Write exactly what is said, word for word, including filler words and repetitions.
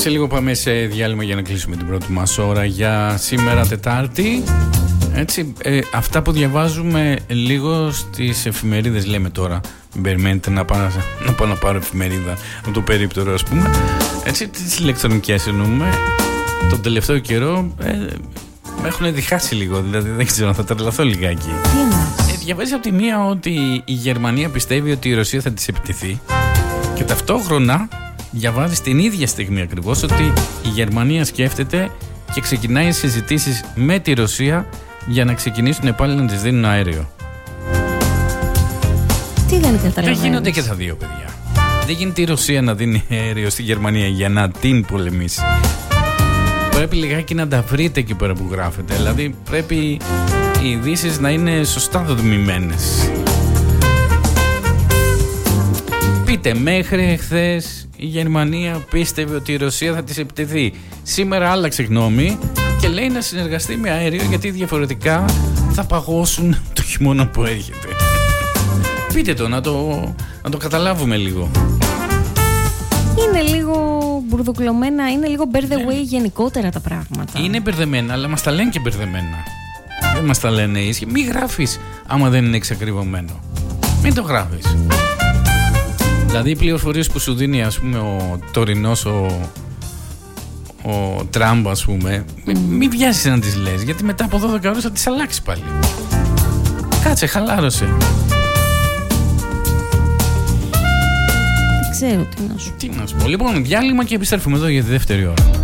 Σε λίγο πάμε σε διάλειμμα για να κλείσουμε την πρώτη μας ώρα για σήμερα Τετάρτη. Έτσι, ε, αυτά που διαβάζουμε λίγο στις εφημερίδες λέμε τώρα. Μην περιμένετε να πάω να, πάω να πάρω εφημερίδα από το περίπτερο, ας πούμε. Έτσι, τις ηλεκτρονικές εννοούμε. Τον τελευταίο καιρό ε, με έχουν διχάσει λίγο, δηλαδή δεν ξέρω, θα τρελαθώ λιγάκι. Ε, διαβάζει από τη μία ότι η Γερμανία πιστεύει ότι η Ρωσία θα της επιτεθεί και ταυτόχρονα διαβάζει την ίδια στιγμή ακριβώς ότι η Γερμανία σκέφτεται και ξεκινάει συζητήσεις με τη Ρωσία για να ξεκινήσουν πάλι να της δίνουν αέριο. Τι δεν καταλαβαίνεις? Δεν γίνονται και τα δύο, παιδιά. Δεν γίνεται η Ρωσία να δίνει αέριο στη Γερμανία για να την πολεμήσει. Πρέπει λιγάκι να τα βρείτε εκεί πέρα που γράφετε. Δηλαδή πρέπει οι ειδήσεις να είναι σωστά δομημένες. Πείτε, μέχρι χθες η Γερμανία πίστευε ότι η Ρωσία θα της επιτεθεί. Σήμερα άλλαξε γνώμη και λέει να συνεργαστεί με αέριο γιατί διαφορετικά θα παγώσουν το χειμώνα που έρχεται. Πείτε το, να το, να το καταλάβουμε λίγο. Είναι λίγο μπουρδοκλωμένα, είναι λίγο bear the way γενικότερα τα πράγματα. Είναι μπερδεμένα, αλλά μας τα λένε και μπερδεμένα. Δεν μας τα λένε ίσχυ. Μην γράφεις άμα δεν είναι εξακριβωμένο. Μην το γράφεις. Δηλαδή οι πληροφορίες που σου δίνει, ας πούμε, ο τωρινός, ο, ο Τραμπ, ας πούμε, mm. μην βιάζεις να τις λες, γιατί μετά από δώδεκα ώρες θα τις αλλάξει πάλι. Κάτσε, χαλάρωσε. Δεν ξέρω τι να σου Τι να σου πω. Λοιπόν, διάλειμμα και επιστρέφουμε εδώ για τη δεύτερη ώρα.